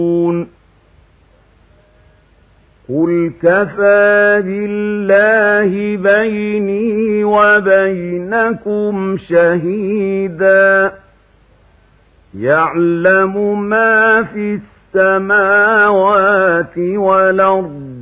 قُلْ كَفَىٰ بِاللَّهِ بَيْنِي وَبَيْنَكُمْ شَهِيدًا يَعْلَمُ مَا فِي السَّمَاوَاتِ وَالْأَرْضِ